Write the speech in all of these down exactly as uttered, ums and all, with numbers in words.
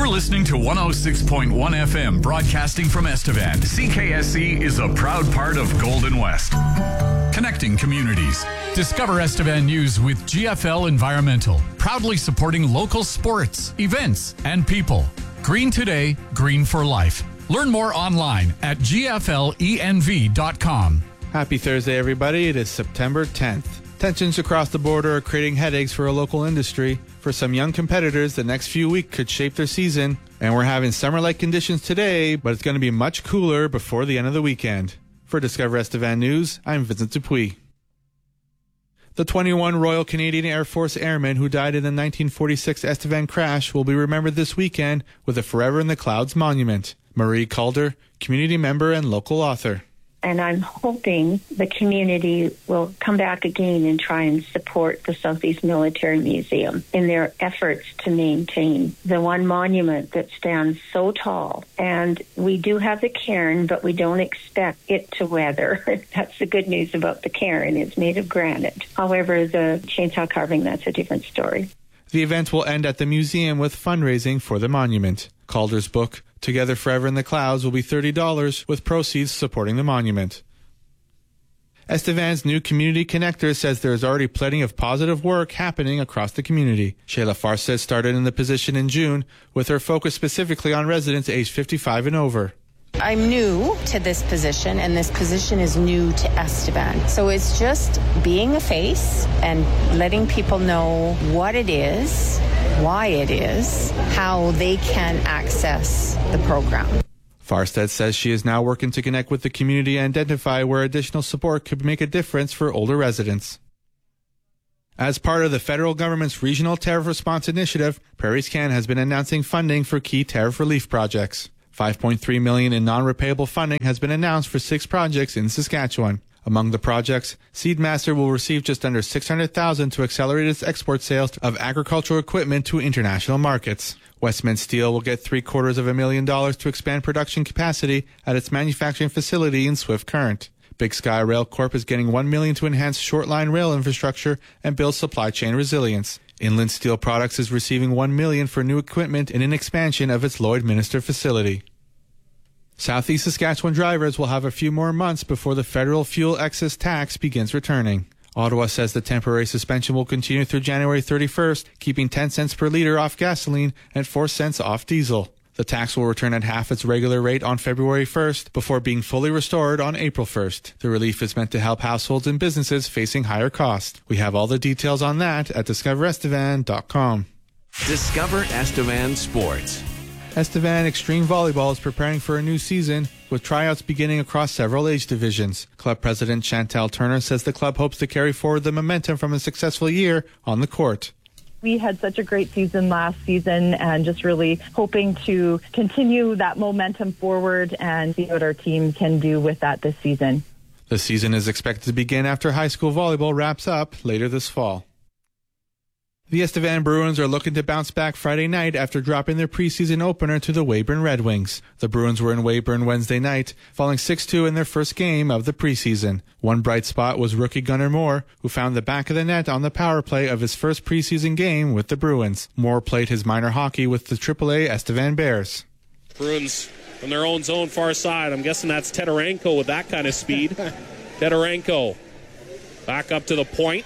You're listening to one oh six point one F M, broadcasting from Estevan. C K S C is a proud part of Golden West. Connecting communities. Discover Estevan News with G F L Environmental, proudly supporting local sports, events, and people. Green today, green for life. Learn more online at G F L E N V dot com. Happy Thursday, everybody. It is September tenth. Tensions across the border are creating headaches for a local industry. For some young competitors, the next few weeks could shape their season. And we're having summer-like conditions today, but it's going to be much cooler before the end of the weekend. For Discover Estevan News, I'm Vincent Dupuis. The twenty-one Royal Canadian Air Force airmen who died in the nineteen forty-six Estevan crash will be remembered this weekend with a Forever in the Clouds monument. Marie Calder, community member and local author. And I'm hoping the community will come back again and try and support the Southeast Military Museum in their efforts to maintain the one monument that stands so tall. And we do have the cairn, but we don't expect it to weather. That's the good news about the cairn. It's made of granite. However, the chainsaw carving, that's a different story. The event will end at the museum with fundraising for the monument. Calder's book, Together Forever in the Clouds, will be thirty dollars, with proceeds supporting the monument. Estevan's new community connector says there is already plenty of positive work happening across the community. Shayla Farset started in the position in June, with her focus specifically on residents aged fifty-five and over. I'm new to this position, and this position is new to Estevan. So it's just being a face and letting people know what it is, why it is, how they can access the program. Farstead says she is now working to connect with the community and identify where additional support could make a difference for older residents. As part of the federal government's Regional Tariff Response Initiative, Prairie Scan has been announcing funding for key tariff relief projects. five point three million dollars in non-repayable funding has been announced for six projects in Saskatchewan. Among the projects, Seedmaster will receive just under six hundred thousand dollars to accelerate its export sales of agricultural equipment to international markets. Westmint Steel will get three quarters of a million dollars to expand production capacity at its manufacturing facility in Swift Current. Big Sky Rail Corp is getting one million dollars to enhance short-line rail infrastructure and build supply chain resilience. Inland Steel Products is receiving one million dollars for new equipment in an expansion of its Lloydminster facility. Southeast Saskatchewan drivers will have a few more months before the federal fuel excise tax begins returning. Ottawa says the temporary suspension will continue through January thirty-first, keeping ten cents per litre off gasoline and four cents off diesel. The tax will return at half its regular rate on February first before being fully restored on April first. The relief is meant to help households and businesses facing higher costs. We have all the details on that at discover estevan dot com. Discover Estevan Sports. Estevan Extreme Volleyball is preparing for a new season, with tryouts beginning across several age divisions. Club president Chantal Turner says the club hopes to carry forward the momentum from a successful year on the court. We had such a great season last season, and just really hoping to continue that momentum forward and see what our team can do with that this season. The season is expected to begin after high school volleyball wraps up later this fall. The Estevan Bruins are looking to bounce back Friday night after dropping their preseason opener to the Weyburn Red Wings. The Bruins were in Weyburn Wednesday night, falling six two in their first game of the preseason. One bright spot was rookie Gunnar Moore, who found the back of the net on the power play of his first preseason game with the Bruins. Moore played his minor hockey with the triple A Estevan Bears. Bruins from their own zone far side. I'm guessing that's Teterenko with that kind of speed. Teterenko back up to the point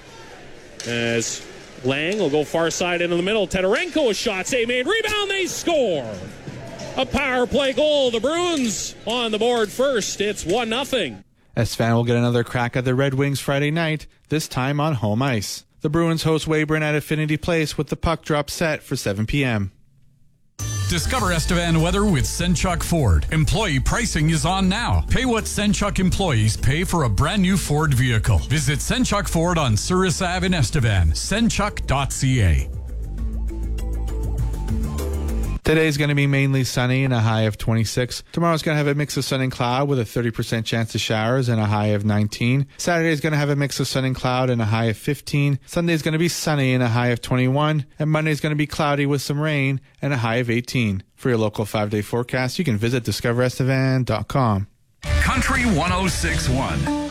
as Lang will go far side into the middle. Teterenko, a shot save made. Rebound, they score. A power play goal. The Bruins on the board first. It's one nothing. Estevan will get another crack at the Red Wings Friday night, this time on home ice. The Bruins host Weyburn at Affinity Place with the puck drop set for seven p.m. Discover Estevan weather with Senchuk Ford. Employee pricing is on now. Pay what Senchuk employees pay for a brand new Ford vehicle. Visit Senchuk Ford on Souris Avenue in Estevan. senchuk dot c a. Today is going to be mainly sunny and a high of twenty-six. Tomorrow's going to have a mix of sun and cloud with a thirty percent chance of showers and a high of nineteen. Saturday is going to have a mix of sun and cloud and a high of fifteen. Sunday is going to be sunny and a high of twenty-one. And Monday is going to be cloudy with some rain and a high of eighteen. For your local five-day forecast, you can visit discover estevan dot com. Country one oh six point one.